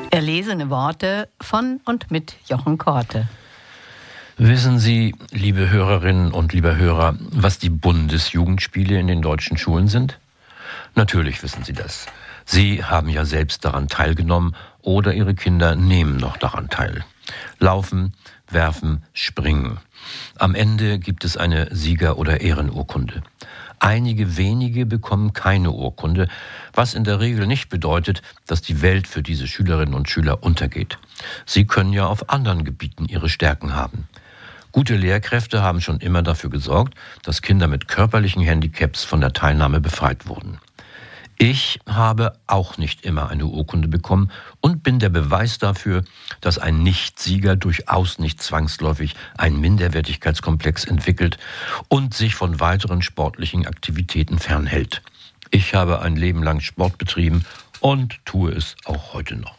Erlesene Worte von und mit Jochen Korte. Wissen Sie, liebe Hörerinnen und lieber Hörer, was die Bundesjugendspiele in den deutschen Schulen sind? Natürlich wissen Sie das. Sie haben ja selbst daran teilgenommen oder Ihre Kinder nehmen noch daran teil. Laufen, werfen, springen. Am Ende gibt es eine Sieger- oder Ehrenurkunde. Einige wenige bekommen keine Urkunde, was in der Regel nicht bedeutet, dass die Welt für diese Schülerinnen und Schüler untergeht. Sie können ja auf anderen Gebieten ihre Stärken haben. Gute Lehrkräfte haben schon immer dafür gesorgt, dass Kinder mit körperlichen Handicaps von der Teilnahme befreit wurden. Ich habe auch nicht immer eine Urkunde bekommen und bin der Beweis dafür, dass ein Nichtsieger durchaus nicht zwangsläufig einen Minderwertigkeitskomplex entwickelt und sich von weiteren sportlichen Aktivitäten fernhält. Ich habe ein Leben lang Sport betrieben und tue es auch heute noch.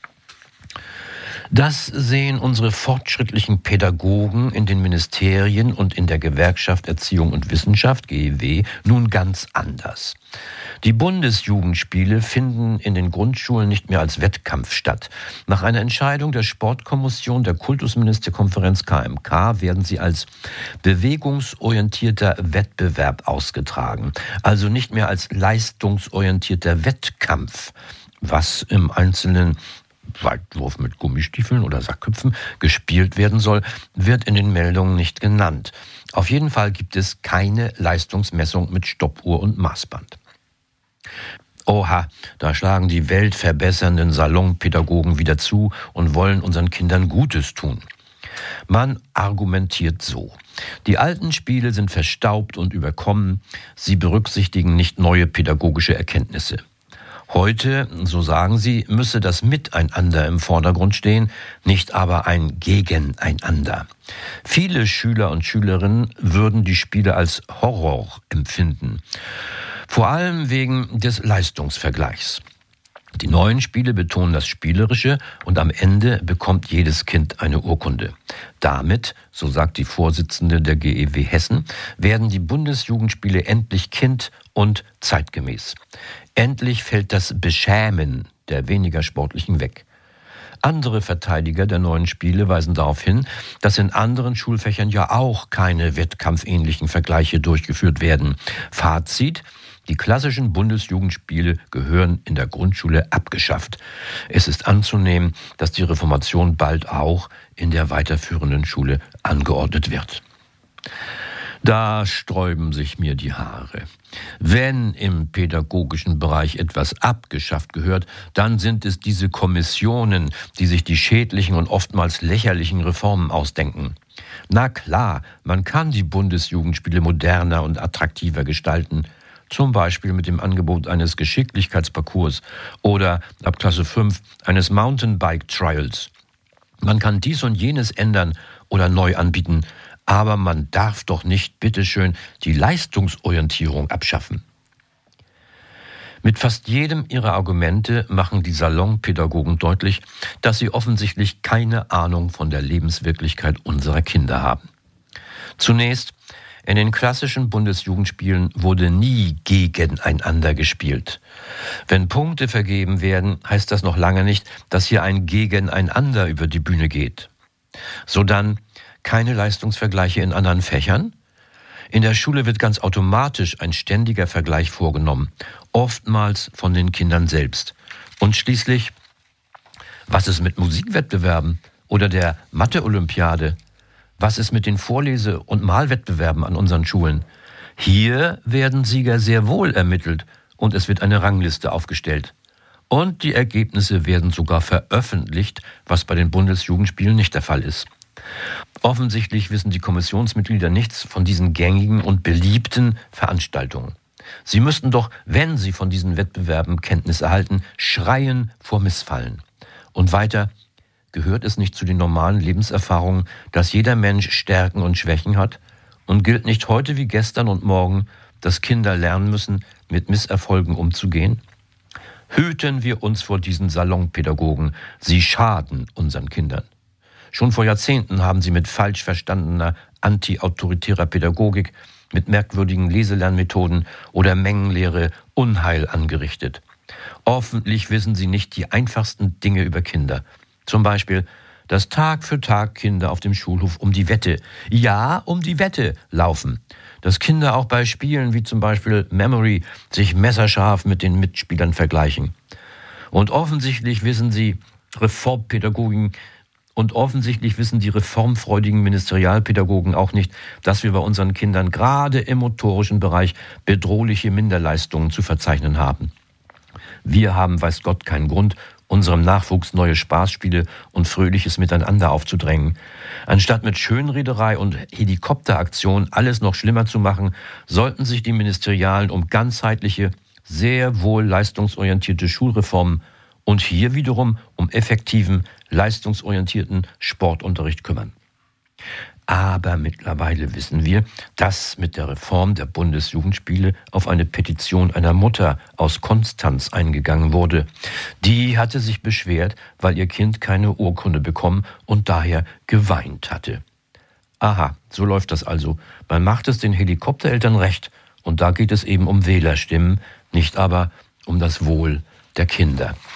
Das sehen unsere fortschrittlichen Pädagogen in den Ministerien und in der Gewerkschaft Erziehung und Wissenschaft, GEW, nun ganz anders. Die Bundesjugendspiele finden in den Grundschulen nicht mehr als Wettkampf statt. Nach einer Entscheidung der Sportkommission der Kultusministerkonferenz KMK werden sie als bewegungsorientierter Wettbewerb ausgetragen, also nicht mehr als leistungsorientierter Wettkampf, was im Einzelnen Weitwurf mit Gummistiefeln oder Sackköpfen gespielt werden soll, wird in den Meldungen nicht genannt. Auf jeden Fall gibt es keine Leistungsmessung mit Stoppuhr und Maßband. Oha, da schlagen die weltverbessernden Salonpädagogen wieder zu und wollen unseren Kindern Gutes tun. Man argumentiert so: Die alten Spiele sind verstaubt und überkommen, sie berücksichtigen nicht neue pädagogische Erkenntnisse. Heute, so sagen sie, müsse das Miteinander im Vordergrund stehen, nicht aber ein Gegeneinander. Viele Schüler und Schülerinnen würden die Spiele als Horror empfinden, vor allem wegen des Leistungsvergleichs. Die neuen Spiele betonen das Spielerische und am Ende bekommt jedes Kind eine Urkunde. Damit, so sagt die Vorsitzende der GEW Hessen, werden die Bundesjugendspiele endlich kind- und zeitgemäß. Endlich fällt das Beschämen der weniger Sportlichen weg. Andere Verteidiger der neuen Spiele weisen darauf hin, dass in anderen Schulfächern ja auch keine wettkampfähnlichen Vergleiche durchgeführt werden. Fazit: Die klassischen Bundesjugendspiele gehören in der Grundschule abgeschafft. Es ist anzunehmen, dass die Reformation bald auch in der weiterführenden Schule angeordnet wird. Da sträuben sich mir die Haare. Wenn im pädagogischen Bereich etwas abgeschafft gehört, dann sind es diese Kommissionen, die sich die schädlichen und oftmals lächerlichen Reformen ausdenken. Na klar, man kann die Bundesjugendspiele moderner und attraktiver gestalten, zum Beispiel mit dem Angebot eines Geschicklichkeitsparcours oder ab Klasse 5 eines Mountainbike-Trials. Man kann dies und jenes ändern oder neu anbieten, aber man darf doch nicht, bitteschön, die Leistungsorientierung abschaffen. Mit fast jedem ihrer Argumente machen die Salonpädagogen deutlich, dass sie offensichtlich keine Ahnung von der Lebenswirklichkeit unserer Kinder haben. Zunächst: In den klassischen Bundesjugendspielen wurde nie gegeneinander gespielt. Wenn Punkte vergeben werden, heißt das noch lange nicht, dass hier ein Gegeneinander über die Bühne geht. Sodann keine Leistungsvergleiche in anderen Fächern? In der Schule wird ganz automatisch ein ständiger Vergleich vorgenommen, oftmals von den Kindern selbst. Und schließlich, was ist mit Musikwettbewerben oder der Mathe-Olympiade? Was ist mit den Vorlese- und Malwettbewerben an unseren Schulen? Hier werden Sieger sehr wohl ermittelt und es wird eine Rangliste aufgestellt. Und die Ergebnisse werden sogar veröffentlicht, was bei den Bundesjugendspielen nicht der Fall ist. Offensichtlich wissen die Kommissionsmitglieder nichts von diesen gängigen und beliebten Veranstaltungen. Sie müssten doch, wenn sie von diesen Wettbewerben Kenntnis erhalten, schreien vor Missfallen. Und weiter: Gehört es nicht zu den normalen Lebenserfahrungen, dass jeder Mensch Stärken und Schwächen hat? Und gilt nicht heute wie gestern und morgen, dass Kinder lernen müssen, mit Misserfolgen umzugehen? Hüten wir uns vor diesen Salonpädagogen. Sie schaden unseren Kindern. Schon vor Jahrzehnten haben sie mit falsch verstandener anti-autoritärer Pädagogik, mit merkwürdigen Leselernmethoden oder Mengenlehre Unheil angerichtet. Hoffentlich wissen Sie nicht die einfachsten Dinge über Kinder. Zum Beispiel, dass Tag für Tag Kinder auf dem Schulhof um die Wette, ja, um die Wette laufen. Dass Kinder auch bei Spielen wie zum Beispiel Memory sich messerscharf mit den Mitspielern vergleichen. Und offensichtlich wissen die reformfreudigen Ministerialpädagogen auch nicht, dass wir bei unseren Kindern gerade im motorischen Bereich bedrohliche Minderleistungen zu verzeichnen haben. Wir haben, weiß Gott, keinen Grund, unserem Nachwuchs neue Spaßspiele und fröhliches Miteinander aufzudrängen. Anstatt mit Schönrederei und Helikopteraktion alles noch schlimmer zu machen, sollten sich die Ministerialen um ganzheitliche, sehr wohl leistungsorientierte Schulreformen und hier wiederum um effektiven, leistungsorientierten Sportunterricht kümmern. Aber mittlerweile wissen wir, dass mit der Reform der Bundesjugendspiele auf eine Petition einer Mutter aus Konstanz eingegangen wurde. Die hatte sich beschwert, weil ihr Kind keine Urkunde bekommen und daher geweint hatte. Aha, so läuft das also. Man macht es den Helikoptereltern recht und da geht es eben um Wählerstimmen, nicht aber um das Wohl der Kinder.